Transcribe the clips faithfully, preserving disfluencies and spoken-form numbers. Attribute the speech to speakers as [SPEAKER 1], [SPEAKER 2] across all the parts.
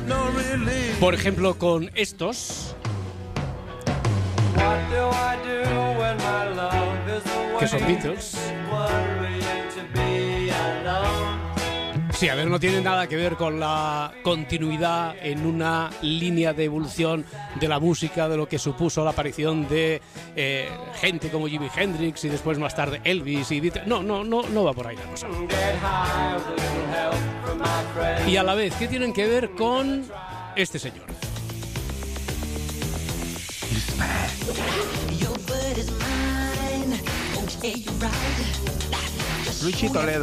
[SPEAKER 1] Por ejemplo, con estos, que son Beatles. Sí, a ver, no tiene nada que ver con la continuidad en una línea de evolución de la música, de lo que supuso la aparición de eh, gente como Jimi Hendrix y después más tarde Elvis y Beatles. No, no, no, no va por ahí la cosa. Y a la vez, ¿qué tienen que ver con este señor?
[SPEAKER 2] Luigi Toledo.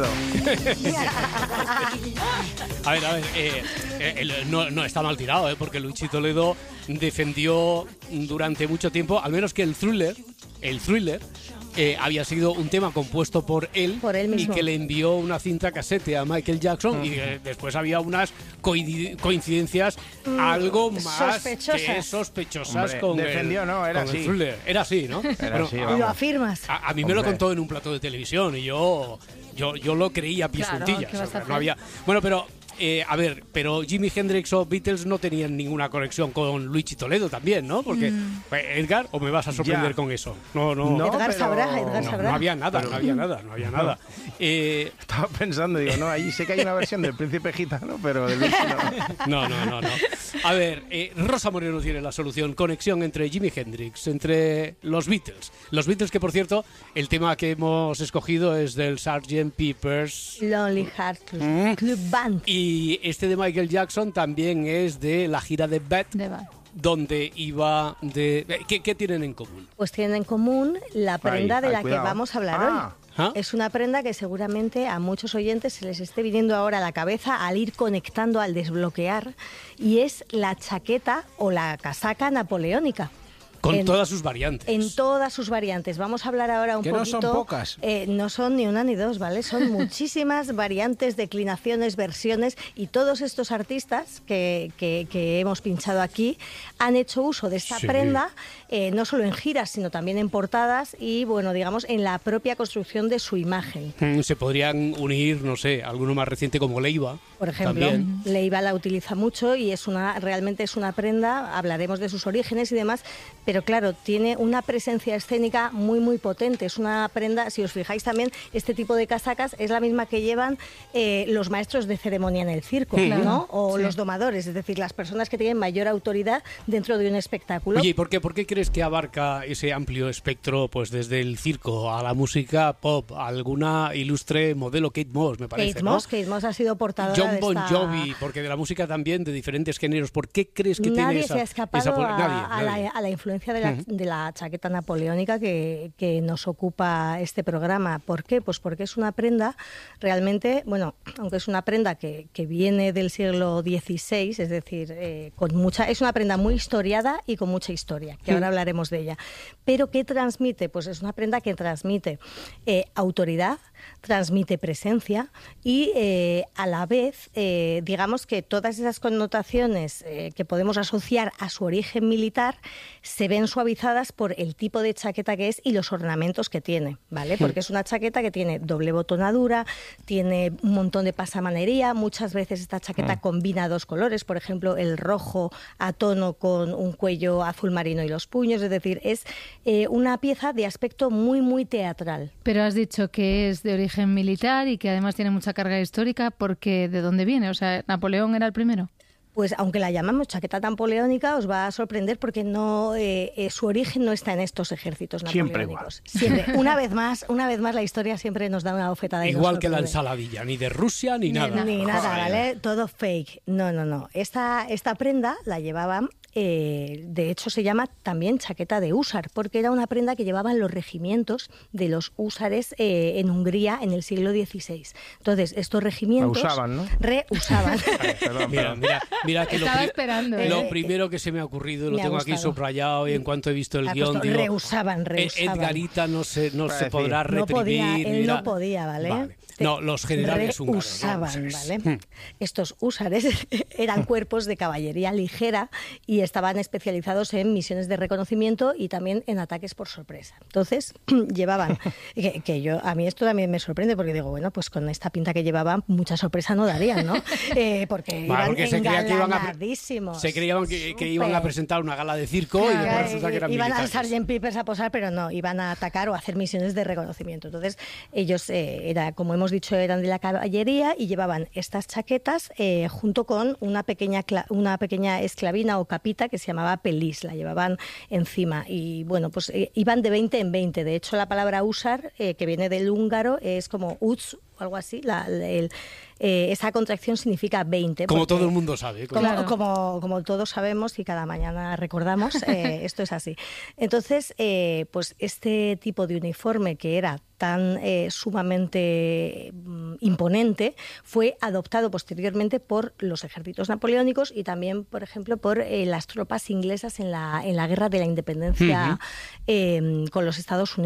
[SPEAKER 1] A ver, a ver, eh, eh, el, no, no está mal tirado, eh, porque Luigi Toledo defendió durante mucho tiempo, al menos que el Thriller, el Thriller, eh, había sido un tema compuesto por él,
[SPEAKER 3] por él mismo,
[SPEAKER 1] y que le envió una cinta casete a Michael Jackson, uh-huh. y eh, después había unas coincidencias mm, algo más
[SPEAKER 3] sospechosas.
[SPEAKER 1] que sospechosas.
[SPEAKER 2] Hombre,
[SPEAKER 1] con,
[SPEAKER 2] defendió,
[SPEAKER 1] el,
[SPEAKER 2] ¿no? Era
[SPEAKER 1] con
[SPEAKER 2] así.
[SPEAKER 1] el Thriller. Era así, ¿no?
[SPEAKER 2] Era
[SPEAKER 1] Pero,
[SPEAKER 2] así,
[SPEAKER 3] ¿Lo afirmas?
[SPEAKER 1] A, a mí
[SPEAKER 2] Hombre.
[SPEAKER 1] me lo contó en un plató de televisión y yo, yo, yo lo creía a pies
[SPEAKER 3] Claro,
[SPEAKER 1] juntillas.
[SPEAKER 3] ¿qué vas a
[SPEAKER 1] O sea,
[SPEAKER 3] hacer?
[SPEAKER 1] no había, bueno, pero... Eh, a ver, pero Jimi Hendrix o Beatles no tenían ninguna conexión con Luigi Toledo también, ¿no? Porque, mm. Edgar, ¿o me vas a sorprender ya. con eso? No, no.
[SPEAKER 3] no Edgar
[SPEAKER 2] pero...
[SPEAKER 3] sabrá, Edgar
[SPEAKER 1] no,
[SPEAKER 3] sabrá.
[SPEAKER 1] No había nada, no había nada, no había nada. Eh...
[SPEAKER 2] Estaba pensando, digo, no, allí sé que hay una versión del Príncipe Gitano, pero de Luigi
[SPEAKER 1] no. No, no, no, no. A ver, eh, Rosa Moreno tiene la solución. Conexión entre Jimi Hendrix, entre los Beatles. Los Beatles que, por cierto, el tema que hemos escogido es del sergeant Pepper's
[SPEAKER 3] Lonely Hearts mm. Club Band.
[SPEAKER 1] Y este de Michael Jackson también es de la gira de Beth,
[SPEAKER 3] de Beth.
[SPEAKER 1] donde iba de... ¿Qué, ¿Qué tienen en común?
[SPEAKER 3] Pues tienen en común la prenda
[SPEAKER 2] ay,
[SPEAKER 3] de
[SPEAKER 2] ay,
[SPEAKER 3] la
[SPEAKER 2] cuidado.
[SPEAKER 3] que vamos a hablar
[SPEAKER 2] ah.
[SPEAKER 3] hoy.
[SPEAKER 1] ¿Ah?
[SPEAKER 3] Es una prenda que seguramente a muchos oyentes se les esté viniendo ahora a la cabeza al ir conectando, al desbloquear, y es la chaqueta o la casaca napoleónica.
[SPEAKER 1] Con
[SPEAKER 3] en,
[SPEAKER 1] todas sus variantes.
[SPEAKER 3] En todas sus variantes. Vamos a hablar ahora un
[SPEAKER 2] que
[SPEAKER 3] poquito...
[SPEAKER 2] no son pocas.
[SPEAKER 3] Eh, no son ni una ni dos, ¿vale? Son muchísimas variantes, declinaciones, versiones, y todos estos artistas que, que, que hemos pinchado aquí han hecho uso de esta
[SPEAKER 1] sí.
[SPEAKER 3] prenda, eh, no solo en giras, sino también en portadas y, bueno, digamos, en la propia construcción de su imagen.
[SPEAKER 1] Se podrían unir, no sé, alguno más reciente como Leiva.
[SPEAKER 3] Por ejemplo,
[SPEAKER 1] también.
[SPEAKER 3] Leiva la utiliza mucho y es una realmente es una prenda, hablaremos de sus orígenes y demás, pero claro, tiene una presencia escénica muy, muy potente. Es una prenda, si os fijáis también, este tipo de casacas es la misma que llevan eh, los maestros de ceremonia en el circo,
[SPEAKER 1] claro.
[SPEAKER 3] ¿no? O
[SPEAKER 1] sí.
[SPEAKER 3] los domadores, es decir, las personas que tienen mayor autoridad dentro de un espectáculo.
[SPEAKER 1] Oye, ¿y por qué, por qué crees que abarca ese amplio espectro, pues desde el circo a la música pop, a alguna ilustre modelo, Kate Moss, me parece,
[SPEAKER 3] Kate
[SPEAKER 1] ¿no?
[SPEAKER 3] Moss, Kate Moss ha sido portadora
[SPEAKER 1] John
[SPEAKER 3] de
[SPEAKER 1] Bon
[SPEAKER 3] esta...
[SPEAKER 1] Jovi, porque de la música también, de diferentes géneros. ¿Por qué crees que
[SPEAKER 3] nadie
[SPEAKER 1] tiene esa...
[SPEAKER 3] se ha escapado
[SPEAKER 1] esa...
[SPEAKER 3] a,
[SPEAKER 1] Nadie,
[SPEAKER 3] a,
[SPEAKER 1] nadie.
[SPEAKER 3] la, a la influencia de la, uh-huh. de la chaqueta napoleónica que, que nos ocupa este programa. ¿Por qué? Pues porque es una prenda realmente, bueno, aunque es una prenda que, que viene del siglo dieciséis, es decir, eh, con mucha, es una prenda muy historiada y con mucha historia, que uh-huh. ahora hablaremos de ella. Pero ¿qué transmite? Pues es una prenda que transmite eh, autoridad, transmite presencia y eh, a la vez, eh, digamos que todas esas connotaciones eh, que podemos asociar a su origen militar se ven suavizadas por el tipo de chaqueta que es y los ornamentos que tiene, ¿vale? Porque es una chaqueta que tiene doble botonadura, tiene un montón de pasamanería, muchas veces esta chaqueta mm. combina dos colores, por ejemplo, el rojo a tono con un cuello azul marino y los puños, es decir, es eh, una pieza de aspecto muy, muy teatral.
[SPEAKER 4] Pero has dicho que es de origen militar y que además tiene mucha carga histórica, porque ¿de dónde viene? O sea, ¿Napoleón era el primero?
[SPEAKER 3] Pues aunque la llamamos chaqueta napoleónica, os va a sorprender porque no eh, eh, su origen no está en estos ejércitos napoleónicos. Siempre igual. Siempre. Una vez más, una vez más la historia siempre nos da una bofetada.
[SPEAKER 1] Igual que la ensaladilla, ni de Rusia ni,
[SPEAKER 3] ni
[SPEAKER 1] nada.
[SPEAKER 3] Ni nada, ¿vale? Todo fake. No, no, no. Esta, esta prenda la llevaban... Eh, de hecho se llama también chaqueta de húsar, porque era una prenda que llevaban los regimientos de los húsares eh, en Hungría en el siglo dieciséis. Entonces, estos regimientos...
[SPEAKER 2] La usaban, ¿no?
[SPEAKER 3] Reusaban.
[SPEAKER 2] perdón,
[SPEAKER 1] mira, mira, mira que
[SPEAKER 4] Estaba
[SPEAKER 1] lo, pri-
[SPEAKER 4] esperando,
[SPEAKER 1] lo
[SPEAKER 4] ¿eh?
[SPEAKER 1] primero que se me ha ocurrido, lo
[SPEAKER 3] Me
[SPEAKER 1] tengo aquí
[SPEAKER 3] gustado.
[SPEAKER 1] subrayado y en cuanto he visto el
[SPEAKER 3] Ha
[SPEAKER 1] guión,
[SPEAKER 3] puesto,
[SPEAKER 1] digo...
[SPEAKER 3] reusaban, reusaban.
[SPEAKER 1] Edgarita no se, no se
[SPEAKER 2] decir,
[SPEAKER 1] podrá
[SPEAKER 3] No
[SPEAKER 1] reprimir.
[SPEAKER 3] podía, él
[SPEAKER 1] mira.
[SPEAKER 3] no podía, ¿vale?
[SPEAKER 1] Vale. No, los generales húngaros.
[SPEAKER 3] Reusaban,
[SPEAKER 1] ¿no?
[SPEAKER 3] ¿vale? Estos húsares eran cuerpos de caballería ligera y estaban especializados en misiones de reconocimiento y también en ataques por sorpresa. Entonces, llevaban, que, que yo, a mí esto también me sorprende porque digo, bueno, pues con esta pinta que llevaban, mucha sorpresa no darían, ¿no? Eh, porque
[SPEAKER 1] Vale,
[SPEAKER 3] iban
[SPEAKER 1] porque se creían que iban a, se creían que, que iban a presentar una gala de circo claro, y después resulta que eran
[SPEAKER 3] iban
[SPEAKER 1] militares.
[SPEAKER 3] a sargent Pepper's a posar, pero no, iban a atacar o a hacer misiones de reconocimiento. Entonces, ellos, eh, era, como hemos dicho, eran de la caballería y llevaban estas chaquetas eh, junto con una pequeña, una pequeña esclavina o capita que se llamaba pelis, la llevaban encima. Y bueno, pues eh, iban de veinte en veinte. De hecho, la palabra usar, eh, que viene del húngaro, es como uts, algo así, la, el, eh, esa contracción significa veinte.
[SPEAKER 1] Como todo el mundo sabe.
[SPEAKER 3] Como, claro. como, como todos sabemos y cada mañana recordamos, eh, esto es así. Entonces, eh, pues este tipo de uniforme que era tan eh, sumamente mm, imponente fue adoptado posteriormente por los ejércitos napoleónicos y también, por ejemplo, por eh, las tropas inglesas en la, en la Guerra de la Independencia uh-huh. eh, con los Estados Unidos.